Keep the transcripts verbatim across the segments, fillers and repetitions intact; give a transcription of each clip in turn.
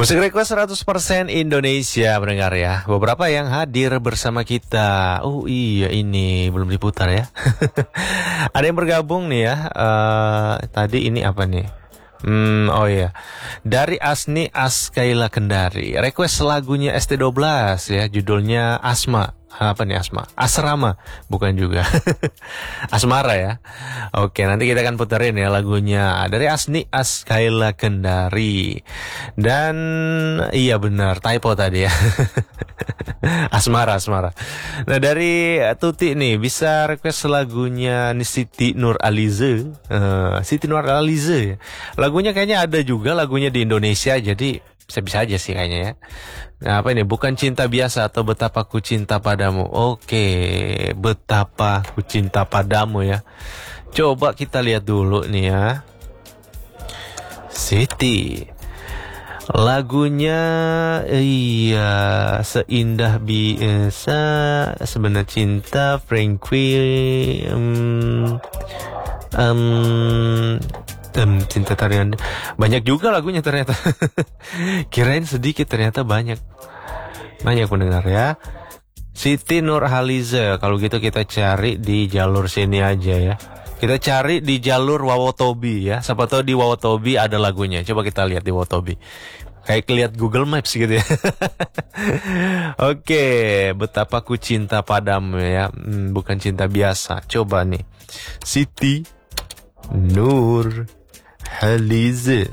Musik request seratus persen Indonesia pendengar ya. Beberapa yang hadir bersama kita. Oh iya, ini belum diputar ya. Ada yang bergabung nih ya. Uh, tadi ini apa nih? Hmm, oh iya. Dari Asni Askaila Kendari. Request lagunya S T dua belas ya, judulnya Asma. Apa nih Asma? Asrama, bukan juga. Asmara ya. Oke, nanti kita akan puterin ya lagunya dari Asni Askaila Kendari. Dan iya benar, typo tadi ya. Asmara, Asmara. Nah, dari Tuti nih bisa request lagunya Siti Nur Alize. Uh, Siti Nur Alize ya. Lagunya kayaknya ada juga lagunya di Indonesia, jadi bisa-bisa aja sih kayaknya ya. Nah, apa ini? Bukan cinta biasa atau betapa ku cinta padamu. Oke, betapa ku cinta padamu ya. Coba kita lihat dulu nih ya. Siti. Lagunya iya seindah biasa, sebenarnya cinta, Frankie, um, um, um, cinta tarian. Banyak juga lagunya ternyata. Kirain sedikit, ternyata banyak. Banyak pendengar ya. Siti Nurhaliza. Kalau gitu kita cari di jalur sini aja ya. Kita cari di jalur Wawotobi ya. Siapa tahu di Wawotobi ada lagunya. Coba kita lihat di Wawotobi. Kayak lihat Google Maps gitu ya. Oke, betapa ku cinta padamu ya. Hmm, bukan cinta biasa. Coba nih. Siti Nurhaliza.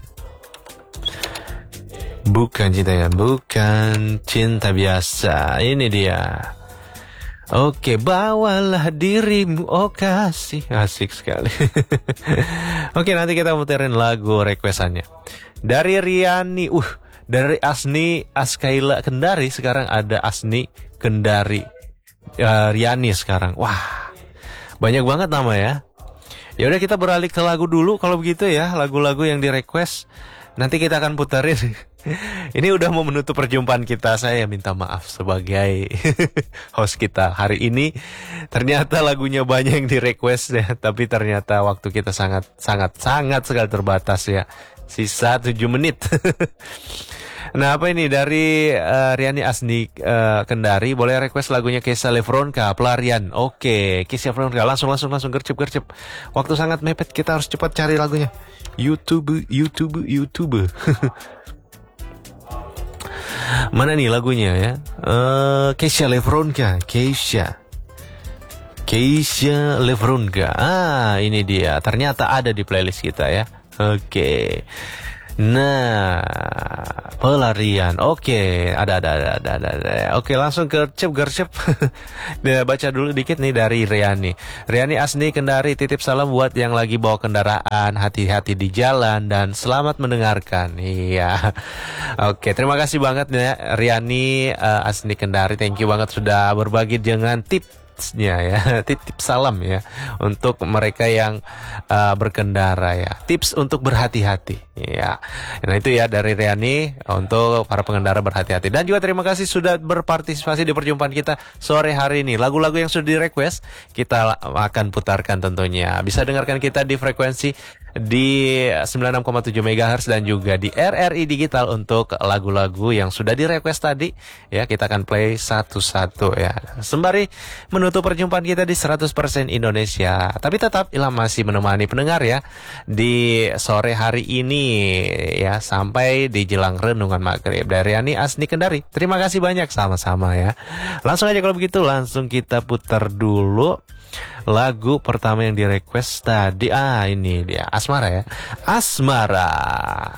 Bukan cinta ya, bukan cinta biasa. Ini dia. Oke, bawalah dirimu, oh kasih. Asik sekali. Oke, nanti kita muterin lagu requestannya. Dari Riani, uh, dari Asni Askaila Kendari, sekarang ada Asni Kendari. Uh, Riani sekarang. Wah, banyak banget nama ya. Ya udah, kita beralih ke lagu dulu kalau begitu ya, lagu-lagu yang di request. Nanti kita akan puterin. Ini udah mau menutup perjumpaan kita. Saya minta maaf sebagai host kita hari ini. Ternyata lagunya banyak yang di request ya, tapi ternyata waktu kita sangat sangat sangat sekali terbatas ya. Sisa tujuh menit. Nah, apa ini dari uh, Riani Asni uh, Kendari, boleh request lagunya Kesha Lefronka, Pelarian. Oke, Kesha Lefronka, langsung langsung langsung gercep gercep. Waktu sangat mepet, kita harus cepat cari lagunya. YouTube, YouTube, YouTube. Mana nih lagunya ya? Uh, Kesha Lefronka, Kesha. Kesha Lefronka. Ah, ini dia. Ternyata ada di playlist kita ya. Oke. Nah, pelarian. Oke, ada, ada, ada, ada, ada, ada. Oke, langsung gercep, gercep. Baca dulu dikit nih dari Riani. Riani Asni Kendari, titip salam buat yang lagi bawa kendaraan, hati-hati di jalan dan selamat mendengarkan. Iya. Oke, terima kasih banget ya Riani uh, Asni Kendari. Thank you banget sudah berbagi dengan tips ya, titip salam ya untuk mereka yang uh, berkendara ya, tips untuk berhati-hati ya. Nah itu ya dari Riani untuk para pengendara berhati-hati. Dan juga terima kasih sudah berpartisipasi di perjumpaan kita sore hari ini. Lagu-lagu yang sudah di request kita akan putarkan tentunya. Bisa dengarkan kita di frekuensi di sembilan puluh enam koma tujuh megahertz dan juga di R R I Digital untuk lagu-lagu yang sudah di request tadi ya. Kita akan play satu-satu ya, sembari menutup perjumpaan kita di seratus persen Indonesia. Tapi tetap Ilham masih menemani pendengar ya di sore hari ini ya, sampai di jelang renungan maghrib. Dari Riani Asni Kendari, terima kasih banyak, sama-sama ya. Langsung aja kalau begitu, langsung kita putar dulu lagu pertama yang di request tadi. Ah, ini dia, Asmara ya. Asmara.